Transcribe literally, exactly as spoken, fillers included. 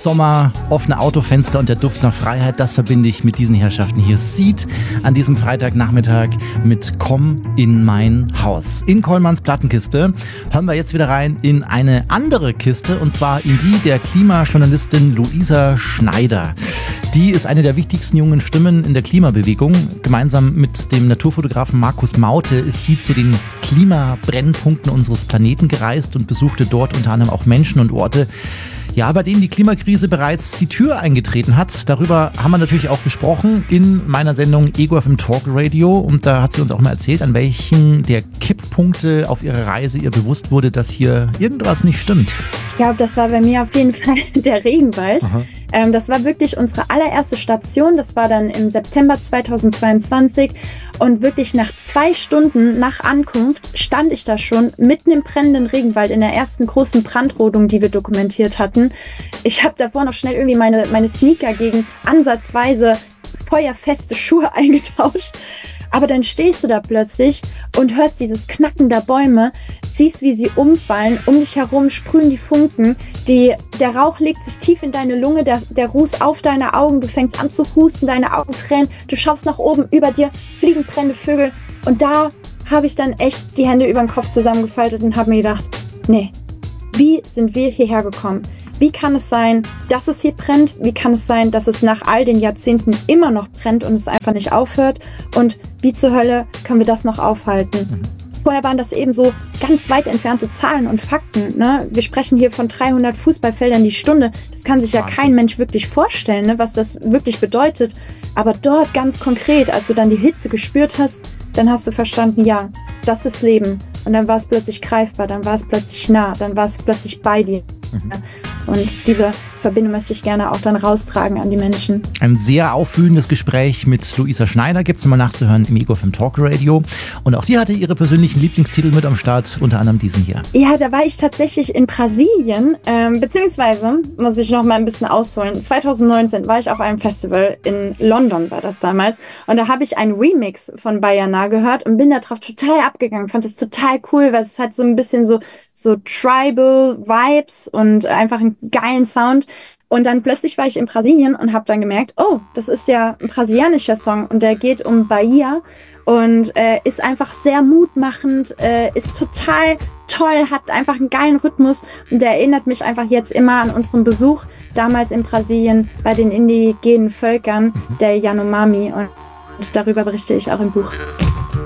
Sommer, offene Autofenster und der Duft nach Freiheit, das verbinde ich mit diesen Herrschaften hier. Seed an diesem Freitagnachmittag mit Komm in mein Haus. In Kollmanns Plattenkiste hören wir jetzt wieder rein in eine andere Kiste, und zwar in die der Klimajournalistin Luisa Schneider. Die ist eine der wichtigsten jungen Stimmen in der Klimabewegung. Gemeinsam mit dem Naturfotografen Markus Maute ist sie zu den Klimabrennpunkten unseres Planeten gereist und besuchte dort unter anderem auch Menschen und Orte, ja, bei denen die Klimakrise bereits die Tür eingetreten hat. Darüber haben wir natürlich auch gesprochen in meiner Sendung Ego F M Talk Radio. Und da hat sie uns auch mal erzählt, an welchen der Kipppunkte auf ihrer Reise ihr bewusst wurde, dass hier irgendwas nicht stimmt. Ich glaube, das war bei mir auf jeden Fall der Regenwald. Ähm, das war wirklich unsere allererste Station. Das war dann im September zweitausendzweiundzwanzig. Und wirklich nach zwei Stunden nach Ankunft stand ich da schon mitten im brennenden Regenwald in der ersten großen Brandrodung, die wir dokumentiert hatten. Ich habe davor noch schnell irgendwie meine, meine Sneaker gegen ansatzweise feuerfeste Schuhe eingetauscht. Aber dann stehst du da plötzlich und hörst dieses Knacken der Bäume, siehst, wie sie umfallen, um dich herum sprühen die Funken, die, der Rauch legt sich tief in deine Lunge, der, der Ruß auf deine Augen, du fängst an zu husten, deine Augen tränen, du schaust nach oben, über dir fliegen brennende Vögel, und da habe ich dann echt die Hände über den Kopf zusammengefaltet und habe mir gedacht, nee, wie sind wir hierher gekommen? Wie kann es sein, dass es hier brennt? Wie kann es sein, dass es nach all den Jahrzehnten immer noch brennt und es einfach nicht aufhört? Und wie zur Hölle können wir das noch aufhalten? Vorher waren das eben so ganz weit entfernte Zahlen und Fakten. Ne? Wir sprechen hier von dreihundert Fußballfeldern die Stunde. Das kann sich ja Wahnsinn. Kein Mensch wirklich vorstellen, ne? Was das wirklich bedeutet. Aber dort ganz konkret, als du dann die Hitze gespürt hast, dann hast du verstanden, ja, das ist Leben. Und dann war es plötzlich greifbar, dann war es plötzlich nah, dann war es plötzlich bei dir. Mhm. Und diese Verbindung möchte ich gerne auch dann raustragen an die Menschen. Ein sehr aufwühlendes Gespräch mit Luisa Schneider gibt es mal nachzuhören im Ego F M Talk Radio. Und auch sie hatte ihre persönlichen Lieblingstitel mit am Start, unter anderem diesen hier. Ja, da war ich tatsächlich in Brasilien, ähm, beziehungsweise muss ich noch mal ein bisschen ausholen. zweitausendneunzehn war ich auf einem Festival in London, war das damals. Und da habe ich einen Remix von Baiana gehört und bin da drauf total abgegangen. Fand das total cool, weil es hat so ein bisschen so, so Tribal Vibes und einfach einen geilen Sound. Und dann plötzlich war ich in Brasilien und habe dann gemerkt, oh, das ist ja ein brasilianischer Song und der geht um Bahia und äh, ist einfach sehr mutmachend, äh, ist total toll, hat einfach einen geilen Rhythmus und der erinnert mich einfach jetzt immer an unseren Besuch damals in Brasilien bei den indigenen Völkern der Yanomami, und darüber berichte ich auch im Buch.